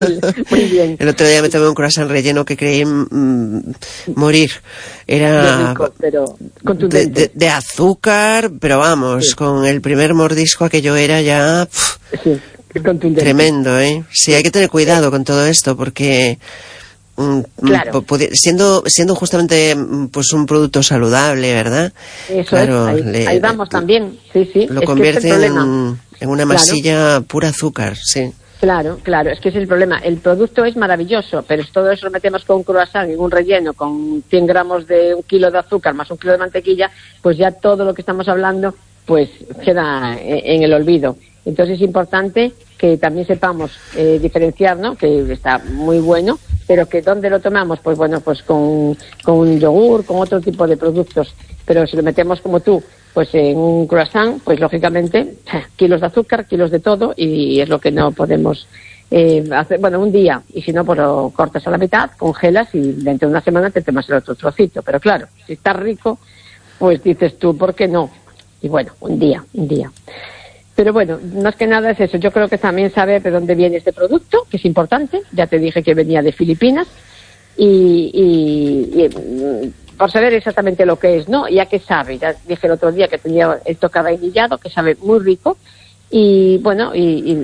Muy bien. El otro día me tomé un croissant relleno que creí morir. Era Rico, pero contundente. de azúcar, pero vamos, sí. Con el primer mordisco aquello era ya... Sí, contundente. Tremendo, ¿eh? Sí, hay que tener cuidado con todo esto porque... Claro. Siendo justamente pues un producto saludable, ¿verdad? Eso claro, es, ahí vamos también, sí. Lo convierte en una masilla pura azúcar, sí. Claro, es que ese es el problema. El producto es maravilloso, pero si todo eso lo metemos con un croissant y un relleno con 100 gramos de 1 kilo de azúcar más 1 kilo de mantequilla, pues ya todo lo que estamos hablando pues queda en el olvido. Entonces es importante que también sepamos diferenciar, ¿no? Que está muy bueno, pero que ¿dónde lo tomamos? Pues bueno, pues con un yogur, con otro tipo de productos. Pero si lo metemos como tú, pues en un croissant, pues lógicamente kilos de azúcar, kilos de todo, y es lo que no podemos hacer, bueno, un día, y si no, pues lo cortas a la mitad, congelas y dentro de una semana te tomas el otro trocito. Pero claro, si está rico, pues dices tú, ¿por qué no? Y bueno, un día. Pero bueno, más que nada es eso. Yo creo que también saber de dónde viene este producto, que es importante. Ya te dije que venía de Filipinas. Y por saber exactamente lo que es, ¿no? Ya que sabe. Ya dije el otro día que tenía esto vainillado, que sabe muy rico. Y bueno,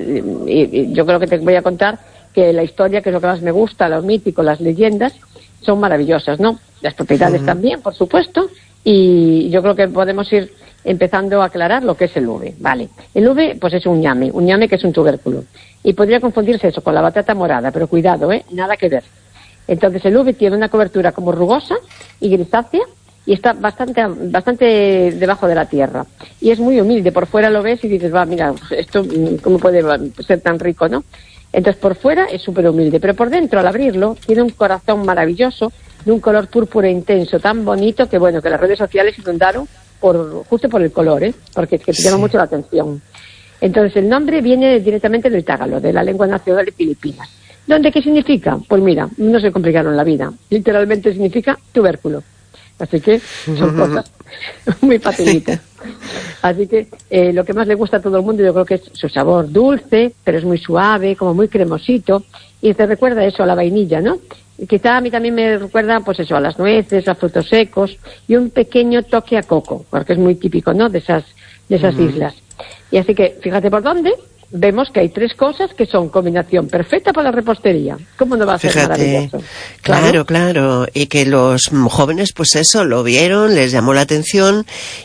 y yo creo que te voy a contar que la historia, que es lo que más me gusta, los míticos, las leyendas, son maravillosas, ¿no? Las propiedades también, por supuesto. Y yo creo que podemos ir empezando a aclarar lo que es el ube. Vale, el ube pues es un ñame que es un tubérculo. Y podría confundirse eso con la batata morada, pero cuidado, nada que ver. Entonces el ube tiene una cobertura como rugosa y grisácea y está bastante debajo de la tierra. Y es muy humilde, por fuera lo ves y dices, va, mira, esto cómo puede ser tan rico, ¿no? Entonces por fuera es súper humilde, pero por dentro al abrirlo tiene un corazón maravilloso de un color púrpura intenso, tan bonito que bueno, que las redes sociales se inundaron justo por el color, porque es que te llama mucho la atención. Entonces el nombre viene directamente del tagalo, de la lengua nacional de Filipinas. ¿Dónde qué significa? Pues mira, no se complicaron la vida. Literalmente significa tubérculo. Así que son cosas muy facilitas. Así que lo que más le gusta a todo el mundo yo creo que es su sabor dulce, pero es muy suave, como muy cremosito, y te recuerda eso a la vainilla, ¿no? Y quizá a mí también me recuerda, pues eso, a las nueces, a frutos secos y un pequeño toque a coco, porque es muy típico, ¿no?, de esas islas. Y así que, fíjate por dónde, vemos que hay 3 cosas que son combinación perfecta para la repostería. ¿Cómo no va a ser maravilloso? Claro. Y que los jóvenes, pues eso, lo vieron, les llamó la atención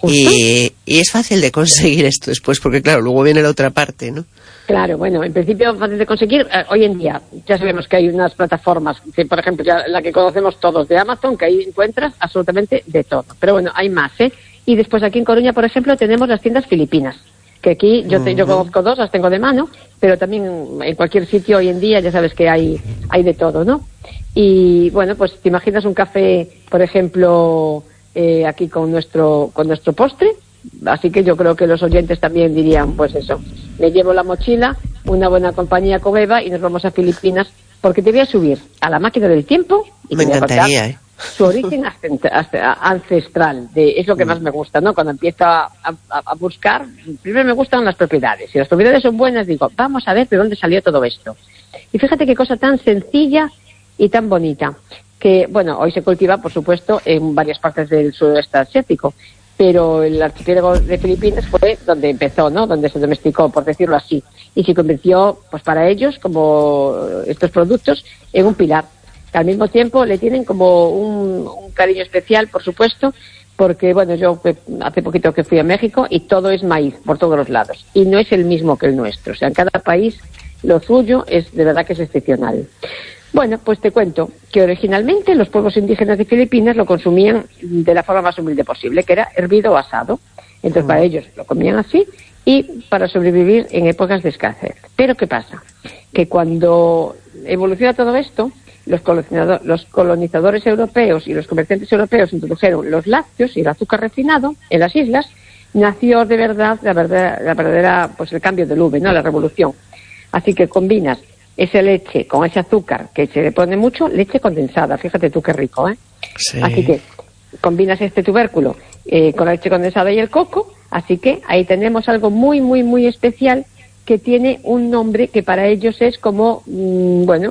y es fácil de conseguir esto después, porque claro, luego viene la otra parte, ¿no? Claro, bueno, en principio fácil de conseguir. Hoy en día ya sabemos que hay unas plataformas, que por ejemplo ya la que conocemos todos de Amazon, que ahí encuentras absolutamente de todo. Pero bueno, hay más, Y después aquí en Coruña, por ejemplo, tenemos las tiendas filipinas, que aquí yo conozco 2, las tengo de mano, pero también en cualquier sitio hoy en día ya sabes que hay de todo, ¿no? Y bueno, pues te imaginas un café, por ejemplo, aquí con nuestro postre. Así que yo creo que los oyentes también dirían, pues eso, me llevo la mochila, una buena compañía con Eva y nos vamos a Filipinas, porque te voy a subir a la máquina del tiempo y me encantaría, su origen ancestral, es lo que más me gusta, ¿no? Cuando empiezo a buscar, primero me gustan las propiedades. Si las propiedades son buenas, digo, vamos a ver de dónde salió todo esto. Y fíjate qué cosa tan sencilla y tan bonita, que, bueno, hoy se cultiva, por supuesto, en varias partes del sudeste asiático, pero el archipiélago de Filipinas fue donde empezó, ¿no?, donde se domesticó, por decirlo así, y se convirtió, pues para ellos, como estos productos, en un pilar. Al mismo tiempo le tienen como un cariño especial, por supuesto, porque, bueno, yo hace poquito que fui a México y todo es maíz por todos los lados, y no es el mismo que el nuestro. O sea, en cada país lo suyo es, de verdad que es excepcional. Bueno, pues te cuento que originalmente los pueblos indígenas de Filipinas lo consumían de la forma más humilde posible, que era hervido o asado. Entonces, para ellos lo comían así y para sobrevivir en épocas de escasez. Pero ¿qué pasa? Que cuando evoluciona todo esto, los colonizadores europeos y los comerciantes europeos introdujeron los lácteos y el azúcar refinado en las islas, nació de verdad la verdadera, pues el cambio del ube, ¿no?, la revolución. Así que combinas esa leche con ese azúcar, que se le pone mucho, leche condensada, fíjate tú qué rico, Sí. Así que combinas este tubérculo con la leche condensada y el coco, así que ahí tenemos algo muy, muy, muy especial que tiene un nombre que para ellos es como,